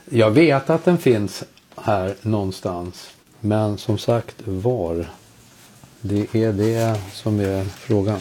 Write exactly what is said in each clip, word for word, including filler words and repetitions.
Jag vet att den finns här någonstans. Men som sagt, var? Det är det som är frågan.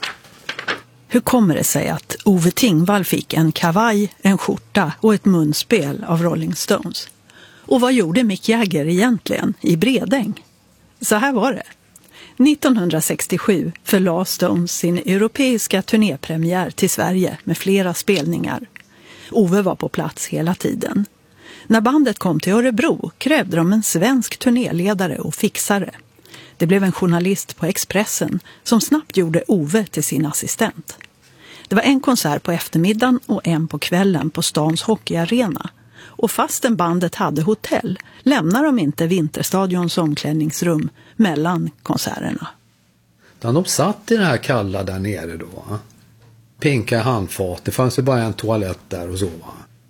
Hur kommer det sig att Ove Tingvall fick en kavaj, en skjorta och ett munspel av Rolling Stones? Och vad gjorde Mick Jagger egentligen i Bredäng? Så här var det. nittonhundrasextiosju förlade Stones sin europeiska turnépremiär till Sverige med flera spelningar. Ove var på plats hela tiden. När bandet kom till Örebro krävde de en svensk turnéledare och fixare. Det blev en journalist på Expressen som snabbt gjorde Ove till sin assistent. Det var en konsert på eftermiddagen och en på kvällen på stans hockeyarena. Och fastän bandet hade hotell lämnar de inte Vinterstadions omklädningsrum mellan konserterna. De satt i det här kalla där nere då. Va? Pinka handfat, det fanns ju bara en toalett där och så. Va?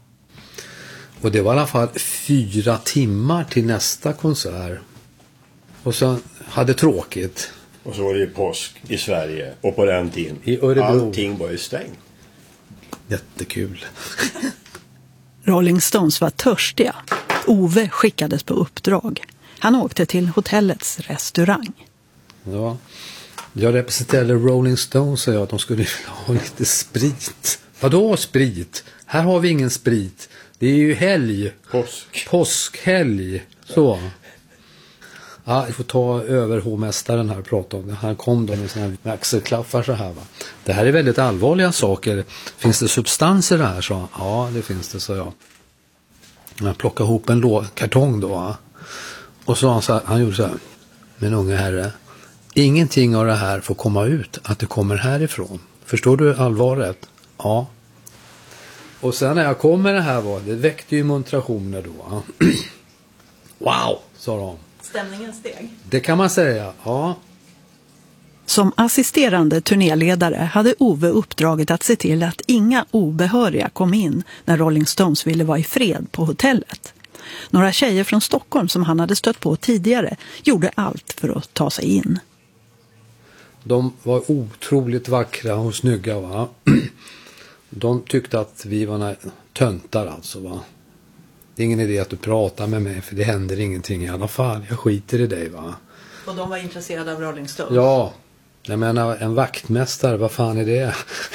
Och det var i alla fall fyra timmar till nästa konsert. Och så hade tråkigt. Och så var det ju påsk i Sverige. Och på den tiden. I Örebro. Allting var ju stängt. Jättekul. Rolling Stones var törstiga. Ove skickades på uppdrag. Han åkte till hotellets restaurang. Ja, jag representerade Rolling Stones och jag att de skulle ha lite sprit. Vadå sprit? Här har vi ingen sprit. Det är ju helg. Påsk. Påskhelg. Så. Ja, vi får ta över hovmästaren här och prata om det. Han kom då med såna här axelklaffar så här va. Det här är väldigt allvarliga saker. Finns det substanser här? Så, ja, det finns det, så jag. Jag plockade ihop en lå- kartong då. Va? Och så han, så här, han gjorde så här. Men unge herre, ingenting av det här får komma ut att det kommer härifrån. Förstår du allvaret? Ja. Och sen när jag kom med det här var, det väckte ju montrationer då. Wow, sa de. Stämningen steg. Det kan man säga, ja. Som assisterande turnéledare hade Ove uppdraget att se till att inga obehöriga kom in när Rolling Stones ville vara i fred på hotellet. Några tjejer från Stockholm som han hade stött på tidigare gjorde allt för att ta sig in. De var otroligt vackra och snygga, va. De tyckte att vi var töntar alltså, va. Det är ingen idé att du pratar med mig för det händer ingenting i alla fall. Jag skiter i dig, va. Och de var intresserade av Rolling Stones? Ja, jag menar en vaktmästare, vad fan är det?